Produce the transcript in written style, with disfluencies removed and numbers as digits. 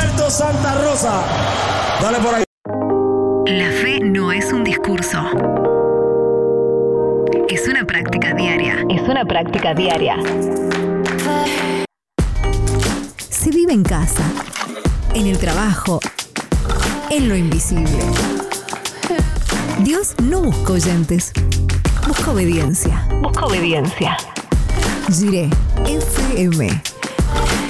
Alto Santa Rosa. Dale por ahí. La fe no es un discurso. Es una práctica diaria. Es una práctica diaria. Se vive en casa, en el trabajo, en lo invisible. Dios no busca oyentes, busca obediencia. Busca obediencia. Jiré FM.